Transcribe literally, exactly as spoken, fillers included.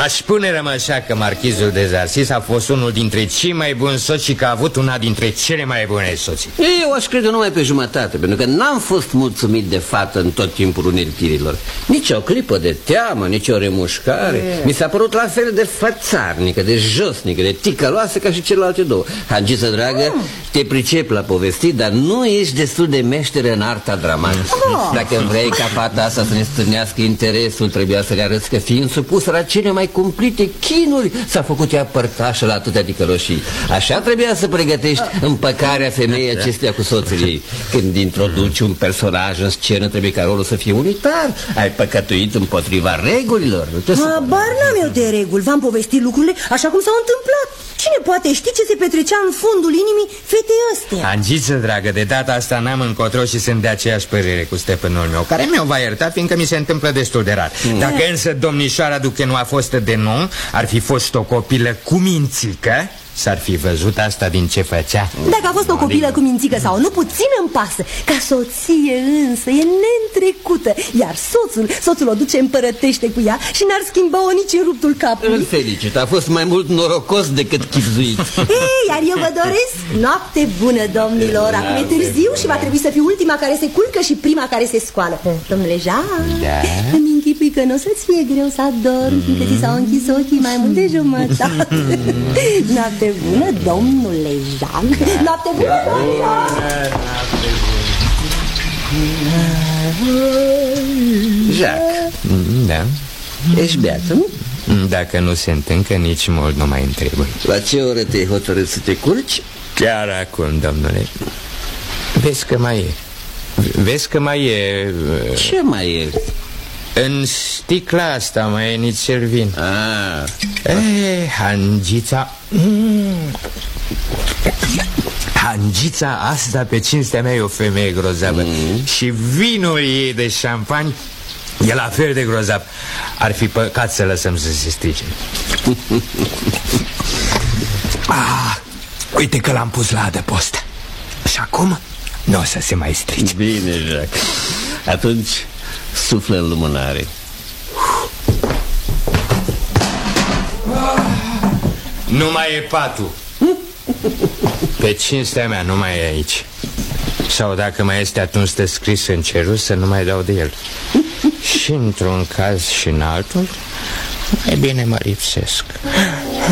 Aș spune rămășa că marchizul de Zarsis a fost unul dintre cei mai buni soți și că a avut una dintre cele mai bune soții. Eu aș crede numai pe jumătate, pentru că n-am fost mulțumit de fată în tot timpul uneltirilor. Nici o clipă de teamă, nici o remușcare. E. Mi s-a părut la fel de fățarnică, de josnică, de ticăloasă ca și celelalte două. Hangiță dragă, mm. te pricep la povestit, dar nu ești destul de meșteră în arta dramatică. Oh. Dacă vrei ca fata asta să ne stârnească interesul, trebuia să le arăți că fiind supusă la cele mai cumplite chinuri, s-a făcut ea părtașă la atâtea ticăloșii. Așa trebuia să pregătești împăcarea femeii acesteia cu soțul ei. Când introduci un personaj în scenă, trebuie ca rolul să fie unitar. Ai păcătuit împotriva regulilor. Habar n-am eu de reguli. V-am povestit lucrurile așa cum s-au întâmplat. Cine poate ști ce se petrecea în fundul inimii fetei ăstea? Angiță, dragă, de data asta n-am încotro și sunt de aceeași părere cu stăpânul meu, care mi-o va ierta, fiindcă mi se întâmplă destul de rar. mm. Dacă însă domnișoara Duche nu a fost de nu, ar fi fost o copilă cu mințică, s-ar fi văzut asta din ce făcea. Dacă a fost o copilă cu mințică sau nu, puțin îmi pasă. Ca soție însă e neîntrecută. Iar soțul, soțul o duce împărătește cu ea și n-ar schimba-o nici în ruptul capului. Îl felicit, a fost mai mult norocos decât chipzuit. Ei, iar eu vă doresc noapte bună, domnilor. Acum e târziu și va trebui să fiu ultima care se culcă și prima care se scoală. Domnule Jean, da? Îmi închipui că nu o să-ți fie greu să adormi, fiindcă ți s-au închis ochii mai mult de jumătate. Noapte bună, domnule Jean. Noapte bună, domnule Jacques. Da? Ești beat, nu? Dacă nu se întâncă, nici mult nu mai întrebui. La ce oră te-ai hotărât să te culci? Chiar acum, domnule. Vezi că mai e. Vezi că mai e. Ce mai e? În sticla asta mai e nițel vin. Ah. Eh, Hangița. mm. Hangița asta, pe cinstea mea, e o femeie grozavă. mm. Și vinul ei de șampani e la fel de grozav. Ar fi păcat să lăsăm să se strice. ah, Uite că l-am pus la adăpost. Și acum nu o să se mai strice. Bine, Jacques. Atunci suflă în lumânare. Nu mai e patul. Pe cinstea mea nu mai e aici. Sau dacă mai este, atunci stă scris în cerul să nu mai dau de el. Și într-un caz și în altul, mai bine mă lipsesc.